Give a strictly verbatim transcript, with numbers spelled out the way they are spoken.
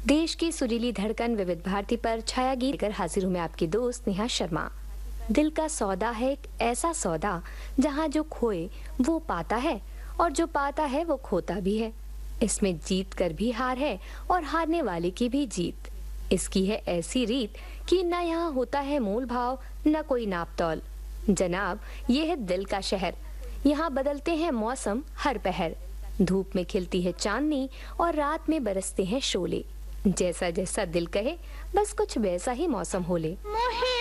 देश की सुरीली धड़कन विविध भारती पर छाया गीत लेकर हाजिर हूँ मैं आपकी दोस्त नेहा शर्मा। दिल का सौदा है एक ऐसा सौदा जहाँ जो खोए वो पाता है और जो पाता है वो खोता भी है। इसमें जीत कर भी हार है और हारने वाले की भी जीत। इसकी है ऐसी रीत कि न यहाँ होता है मोल भाव न कोई नाप तौल। जनाब, ये है दिल का शहर। यहाँ बदलते हैं मौसम हर पहर। धूप में खिलती है चांदनी और रात में बरसते हैं शोले। जैसा जैसा दिल कहे बस कुछ वैसा ही मौसम होले।